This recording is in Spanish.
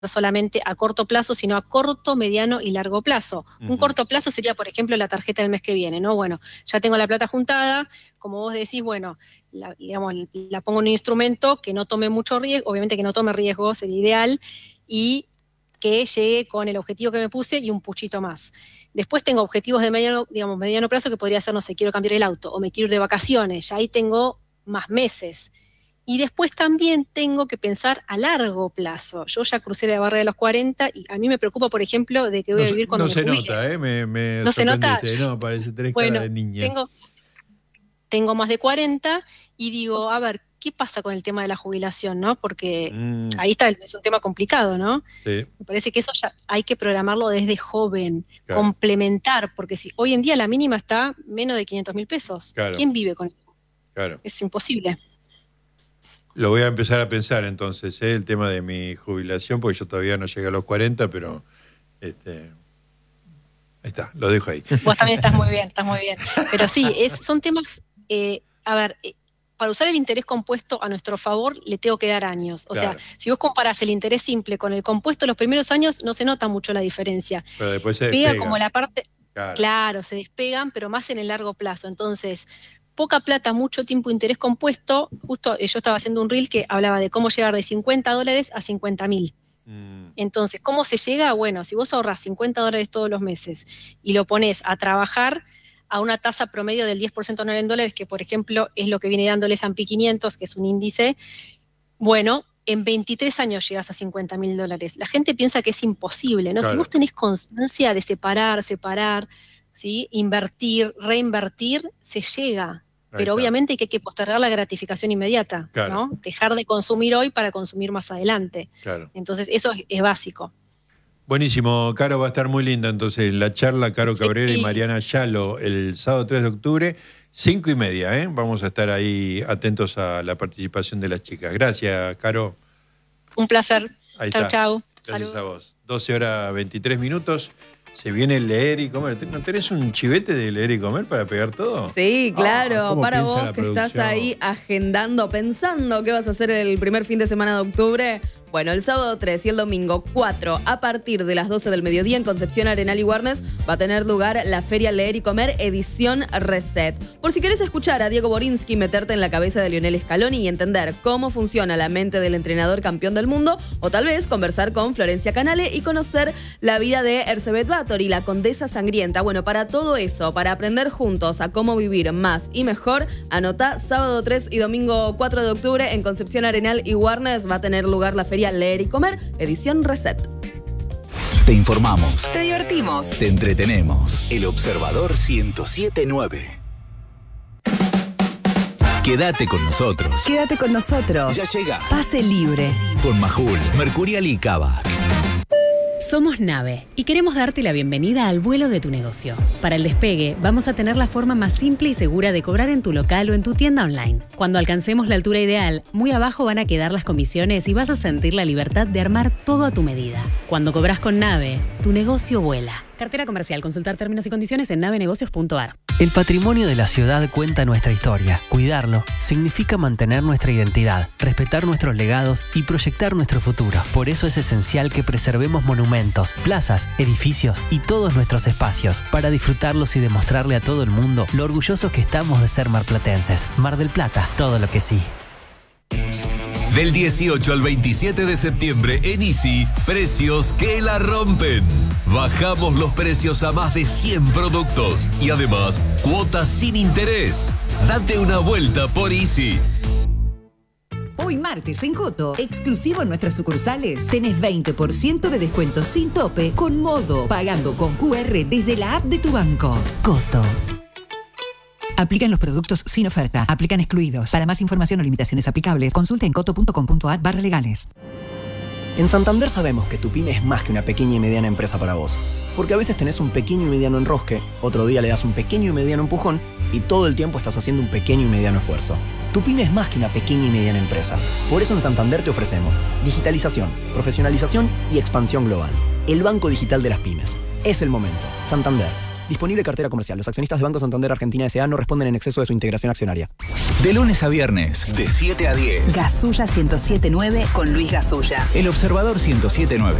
solamente a corto plazo, sino a corto, mediano y largo plazo. Un corto plazo sería, por ejemplo, la tarjeta del mes que viene, ¿no? Bueno, ya tengo la plata juntada, como vos decís, bueno, la pongo en un instrumento que no tome mucho riesgo, obviamente que no tome riesgos, sería ideal, y que llegue con el objetivo que me puse y un puchito más. Después tengo objetivos de mediano plazo que podría ser, no sé, quiero cambiar el auto, o me quiero ir de vacaciones, ya ahí tengo más meses. Y después también tengo que pensar a largo plazo. Yo ya crucé la barra de los 40 y a mí me preocupa, por ejemplo, de que voy a vivir cuando me jubile. No se nota, me ¿No se nota? No, parece tenés bueno, cara de niña. Tengo más de 40 y digo, a ver, ¿qué pasa con el tema de la jubilación, no? Porque ahí es un tema complicado, ¿no? Sí. Me parece que eso ya hay que programarlo desde joven, claro. Complementar, porque si hoy en día la mínima está menos de 500.000 pesos. Claro. ¿Quién vive con eso? Claro. Es imposible. Lo voy a empezar a pensar entonces, el tema de mi jubilación, porque yo todavía no llegué a los 40, pero ahí está, lo dejo ahí. Vos también estás muy bien. Pero sí, son temas, para usar el interés compuesto a nuestro favor le tengo que dar años. O sea, si vos comparás el interés simple con el compuesto, los primeros años no se nota mucho la diferencia. Pero después se despega. Como la parte, claro, se despegan, pero más en el largo plazo. Entonces, poca plata, mucho tiempo, interés compuesto. Justo yo estaba haciendo un reel que hablaba de cómo llegar de $50 a 50.000. Entonces, ¿cómo se llega? Bueno, si vos ahorras $50 todos los meses y lo pones a trabajar a una tasa promedio del 10% anual en dólares, que por ejemplo es lo que viene dándole S&P 500, que es un índice, bueno, en 23 años llegas a $50.000. La gente piensa que es imposible, ¿no? Claro. Si vos tenés constancia de separar, ¿sí? Invertir, reinvertir, se llega. Pero obviamente que hay que postergar la gratificación inmediata, claro. ¿no? Dejar de consumir hoy para consumir más adelante. Claro. Entonces, eso es básico. Buenísimo, Caro, va a estar muy linda entonces la charla, Caro Cabrera y Mariana Yalo, el sábado 3 de octubre, 5:30, Vamos a estar ahí atentos a la participación de las chicas. Gracias, Caro. Un placer. Gracias Chau. Saludos. a vos. 12:23. Se viene leer y comer. ¿No tenés un chivete de leer y comer para pegar todo? Sí, claro. Para vos que estás ahí agendando, pensando qué vas a hacer el primer fin de semana de octubre. Bueno, el sábado 3 y el domingo 4, a partir de las 12 del mediodía en Concepción, Arenal y Warnes, va a tener lugar la Feria Leer y Comer edición Reset. Por si querés escuchar a Diego Borinsky meterte en la cabeza de Lionel Scaloni y entender cómo funciona la mente del entrenador campeón del mundo, o tal vez conversar con Florencia Canale y conocer la vida de Erzsébet Báthory, la condesa sangrienta. Bueno, para todo eso, para aprender juntos a cómo vivir más y mejor, anotá sábado 3 y domingo 4 de octubre en Concepción, Arenal y Warnes va a tener lugar la Feria Leer y Comer, edición Reset. Te informamos. Te divertimos. Te entretenemos. El Observador 107.9. Quédate con nosotros. Quédate con nosotros. Ya llega. Pase libre. Con Majul, Mercurial y Kavak. Somos Nave y queremos darte la bienvenida al vuelo de tu negocio. Para el despegue, vamos a tener la forma más simple y segura de cobrar en tu local o en tu tienda online. Cuando alcancemos la altura ideal, muy abajo van a quedar las comisiones y vas a sentir la libertad de armar todo a tu medida. Cuando cobras con Nave, tu negocio vuela. Cartera comercial. Consultar términos y condiciones en navenegocios.ar. El patrimonio de la ciudad cuenta nuestra historia. Cuidarlo significa mantener nuestra identidad, respetar nuestros legados y proyectar nuestro futuro. Por eso es esencial que preservemos monumentos, plazas, edificios y todos nuestros espacios para disfrutarlos y demostrarle a todo el mundo lo orgullosos que estamos de ser marplatenses. Mar del Plata, todo lo que sí. Del 18 al 27 de septiembre en Easy, precios que la rompen. Bajamos los precios a más de 100 productos y además cuotas sin interés. Date una vuelta por Easy. Hoy martes en Coto, exclusivo en nuestras sucursales, tenés 20% de descuento sin tope con Modo, pagando con QR desde la app de tu banco. Coto. Aplican los productos sin oferta. Aplican excluidos. Para más información o limitaciones aplicables, consulte en coto.com.ar/legales. En Santander sabemos que tu pyme es más que una pequeña y mediana empresa para vos. Porque a veces tenés un pequeño y mediano enrosque, otro día le das un pequeño y mediano empujón y todo el tiempo estás haciendo un pequeño y mediano esfuerzo. Tu pyme es más que una pequeña y mediana empresa. Por eso en Santander te ofrecemos digitalización, profesionalización y expansión global. El banco digital de las pymes. Es el momento. Santander. Disponible cartera comercial. Los accionistas de Banco Santander Argentina S.A. no responden en exceso de su integración accionaria. De lunes a viernes, de 7 a 10. Gasulla 107.9 con Luis Gasulla. El Observador 107.9.